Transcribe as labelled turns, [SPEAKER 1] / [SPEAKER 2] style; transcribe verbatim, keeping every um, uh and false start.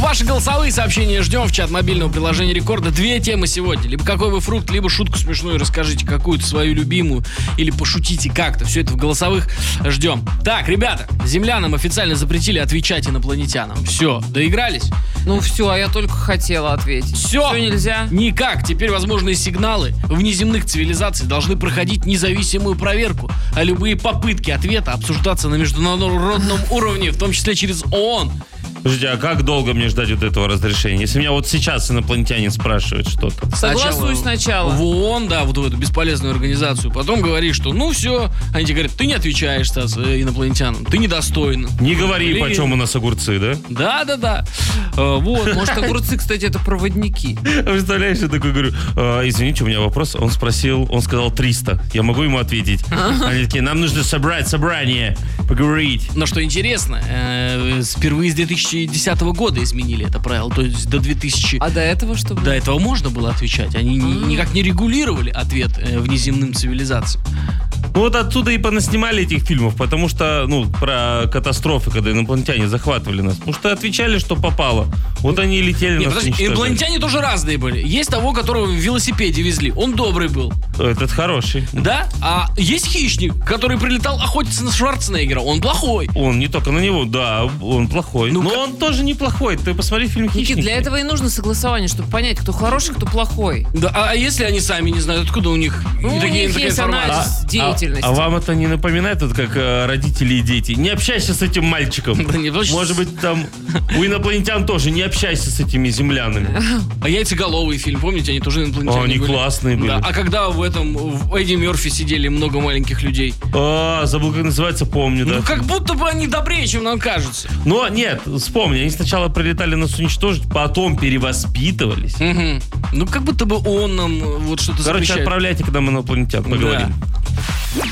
[SPEAKER 1] ваши голосовые сообщения ждем в чат мобильного приложения Рекорда. Две темы сегодня. Либо какой вы фрукт, либо шутку смешную расскажите, какую-то свою любимую, или пошутите как-то. Все это в голосовых ждем. Так, ребята, землянам официально запретили отвечать инопланетянам. Все, доигрались?
[SPEAKER 2] Ну все, а я только хотела ответить.
[SPEAKER 1] Все,
[SPEAKER 2] Все нельзя?
[SPEAKER 1] Никак. Теперь возможные сигналы внеземных цивилизаций должны проходить независимую проверку, а любые попытки ответа обсуждаться на международном уровне, в том числе через ООН.
[SPEAKER 3] Подождите, а как долго мне ждать вот этого разрешения? Если меня вот сейчас инопланетянин спрашивает что-то.
[SPEAKER 2] Согласуй сначала.
[SPEAKER 1] В ООН, да, вот в эту бесполезную организацию. Потом говоришь, что ну все. Они тебе говорят, ты не отвечаешь, Стас, инопланетянам. Ты недостоин.
[SPEAKER 3] Не говори,
[SPEAKER 1] Блин.
[SPEAKER 3] почем у нас огурцы, да?
[SPEAKER 1] Да, да, да. Э, Вот.
[SPEAKER 2] Может, огурцы, кстати, это проводники.
[SPEAKER 3] Представляешь, я такой говорю, «А, извините, у меня вопрос. Он спросил, он сказал триста. Я могу ему ответить? Они такие, нам нужно собрать собрание, поговорить.
[SPEAKER 1] Но что интересно, э, впервые с две тысячи десятого года изменили это правило. То есть до двухтысячного.
[SPEAKER 2] А до этого что было?
[SPEAKER 1] До этого можно было отвечать. Они ни- никак не регулировали ответ э, внеземным цивилизациям.
[SPEAKER 3] Ну вот оттуда и понаснимали этих фильмов, потому что, ну, про катастрофы, когда инопланетяне захватывали нас. Потому что отвечали, что попало. Вот они и летели
[SPEAKER 1] Не,
[SPEAKER 3] нас
[SPEAKER 1] подожди,
[SPEAKER 3] уничтожали.
[SPEAKER 1] инопланетяне тоже разные были. Есть того, которого в велосипеде везли. Он добрый был.
[SPEAKER 3] Этот хороший.
[SPEAKER 1] Да? А есть хищник, который прилетал охотиться на Шварценеггера. Он плохой.
[SPEAKER 3] Он не только на него, да, он плохой.
[SPEAKER 1] Ну,
[SPEAKER 3] Но
[SPEAKER 1] как-
[SPEAKER 3] он тоже неплохой. Ты посмотри фильм «Хищник».
[SPEAKER 2] Никит, для этого и нужно согласование, чтобы понять, кто хороший, кто плохой.
[SPEAKER 1] Да, а если они сами не знают, откуда у них
[SPEAKER 2] Ну, у
[SPEAKER 1] такие,
[SPEAKER 2] них
[SPEAKER 1] такая
[SPEAKER 2] есть
[SPEAKER 1] информация?
[SPEAKER 2] анализ деятельности.
[SPEAKER 3] А, а вам это не напоминает, вот как э, родители и дети? Не общайся с этим мальчиком.
[SPEAKER 1] Да не, потому что-
[SPEAKER 3] Может быть, там у инопланетян тоже не общайся с этими землянами.
[SPEAKER 1] А яйцеголовый фильм, помните, они тоже инопланетяне
[SPEAKER 3] А, они
[SPEAKER 1] были?
[SPEAKER 3] классные были.
[SPEAKER 1] Да. А когда в этом, в Эдди Мерфи сидели много маленьких людей?
[SPEAKER 3] А, забыл, как называется, помню, да.
[SPEAKER 1] Ну, как будто бы они добрее, чем нам кажется.
[SPEAKER 3] Но нет, вспомни, они сначала прилетали нас уничтожить, потом перевоспитывались.
[SPEAKER 1] Мгм. Ну, как будто бы он нам э, вот что-то
[SPEAKER 3] Короче,
[SPEAKER 1] запрещает.
[SPEAKER 3] отправляйте к нам инопланетян, поговорим.
[SPEAKER 1] Да.